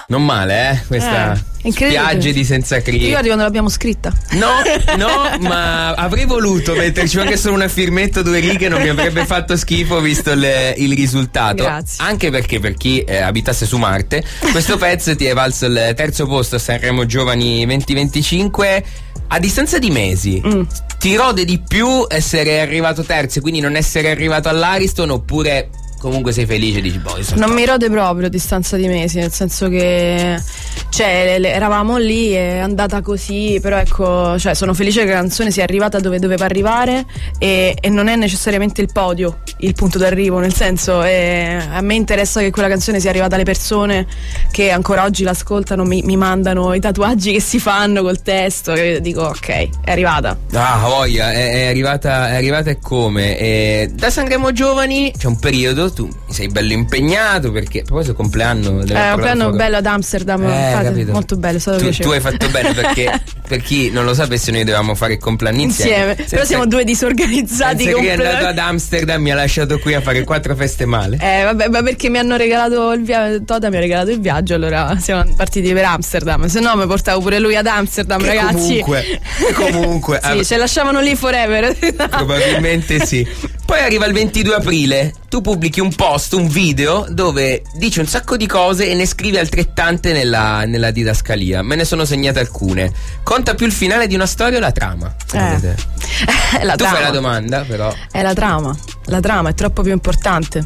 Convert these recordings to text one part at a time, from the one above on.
Non male, questa spiagge di Senza Crie. Ti ricordi quando l'abbiamo scritta? No, ma avrei voluto metterci anche solo una firmetta, 2 righe, non mi avrebbe fatto schifo visto il risultato. Grazie. Anche perché per chi abitasse su Marte, questo pezzo ti è valso il 3° posto a Sanremo Giovani 2025 a distanza di mesi. Ti rode di più essere arrivato terzo e quindi non essere arrivato all'Ariston, oppure comunque sei felice e dici non mi rode proprio a distanza di mesi, nel senso che eravamo lì, è andata così, però ecco, sono felice che la canzone sia arrivata dove doveva arrivare e non è necessariamente il podio il punto d'arrivo, nel senso a me interessa che quella canzone sia arrivata alle persone che ancora oggi l'ascoltano, mi mandano i tatuaggi che si fanno col testo, che dico ok, è arrivata. Voglia, è arrivata e come. Da Sanremo Giovani c'è un periodo, tu sei bello impegnato perché poi il compleanno bello ad Amsterdam, molto bello, è stato piacevole. Tu hai fatto bene perché per chi non lo sapesse noi dovevamo fare il compleanno insieme. Però siamo 2 disorganizzati. Chi è andato ad Amsterdam mi ha lasciato qui a fare 4 feste male. Vabbè, ma perché mi hanno regalato il viaggio, Toda mi ha regalato il viaggio, allora siamo partiti per Amsterdam, se no mi portavo pure lui ad Amsterdam, ragazzi. Comunque sì, ce lasciavano lì forever. Probabilmente sì. Poi arriva il 22 aprile, tu pubblichi un post, un video dove dici un sacco di cose e ne scrivi altrettante nella didascalia. Me ne sono segnate alcune. Conta più il finale di una storia o la trama? Tu fai la domanda, però. È la trama. La trama è troppo più importante.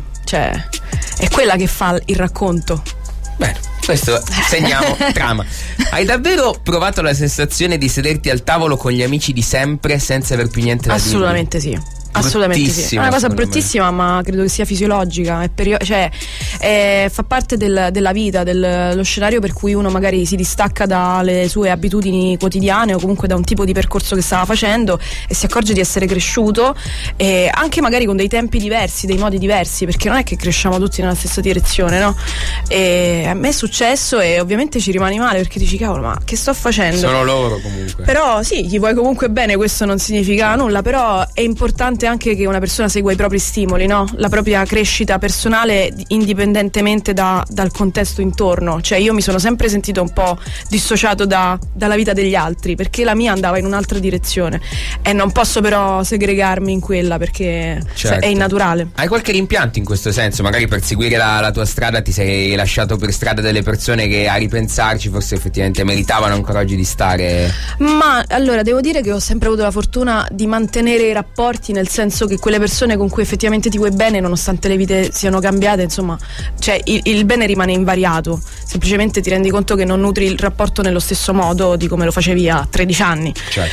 È quella che fa il racconto. Bene, questo segniamo trama. Hai davvero provato la sensazione di sederti al tavolo con gli amici di sempre senza aver più niente da dire? Assolutamente sì. Assolutamente sì. È una cosa bruttissima, ma credo che sia fisiologica. Fa parte della vita, dello scenario per cui uno magari si distacca dalle sue abitudini quotidiane o comunque da un tipo di percorso che stava facendo e si accorge di essere cresciuto, anche magari con dei tempi diversi, dei modi diversi, perché non è che cresciamo tutti nella stessa direzione, no? E a me è successo e ovviamente ci rimani male perché dici cavolo, ma che sto facendo? Sono loro comunque. Però sì, gli vuoi comunque bene, questo non significa nulla, però è importante anche che una persona segua i propri stimoli, no? La propria crescita personale indipendentemente dal contesto intorno. Io mi sono sempre sentito un po' dissociato dalla vita degli altri perché la mia andava in un'altra direzione e non posso però segregarmi in quella perché è innaturale. Hai qualche rimpianto in questo senso? Magari per seguire la tua strada ti sei lasciato per strada delle persone che a ripensarci forse effettivamente meritavano ancora oggi di stare? Ma allora devo dire che ho sempre avuto la fortuna di mantenere i rapporti, nel senso che quelle persone con cui effettivamente ti vuoi bene, nonostante le vite siano cambiate, insomma, il bene rimane invariato, semplicemente ti rendi conto che non nutri il rapporto nello stesso modo di come lo facevi a 13 anni.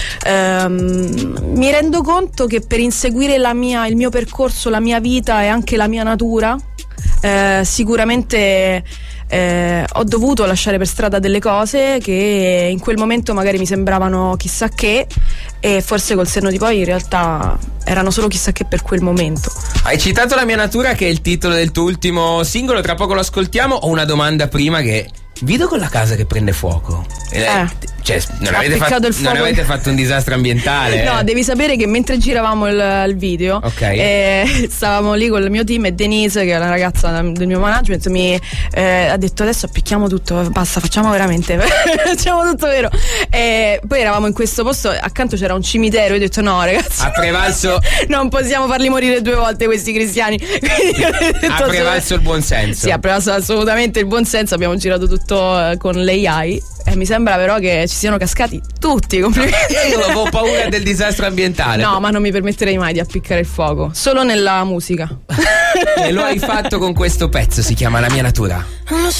Mi rendo conto che per inseguire il mio percorso, la mia vita e anche la mia natura, sicuramente ho dovuto lasciare per strada delle cose che in quel momento magari mi sembravano chissà che, e forse col senno di poi in realtà erano solo chissà che per quel momento. Hai citato La mia natura, che è il titolo del tuo ultimo singolo, tra poco lo ascoltiamo. Ho una domanda prima che vedo con la casa che prende fuoco. Non avete fatto un disastro ambientale? No, devi sapere che mentre giravamo il video, stavamo lì con il mio team e Denise, che è la ragazza del mio management, mi ha detto adesso appicchiamo tutto, basta, facciamo veramente facciamo tutto vero. E poi eravamo in questo posto, accanto c'era un cimitero, io ho detto no ragazzi, ha prevalso non possiamo farli morire 2 volte questi cristiani. Ha prevalso il buon senso. Sì, ha prevalso assolutamente il buon senso, abbiamo girato tutto con l'AI e mi sembra però che ci siano cascati tutti. Complimenti. Io avevo paura del disastro ambientale. No, ma non mi permetterei mai di appiccare il fuoco, solo nella musica. E lo hai fatto con questo pezzo, si chiama La mia natura.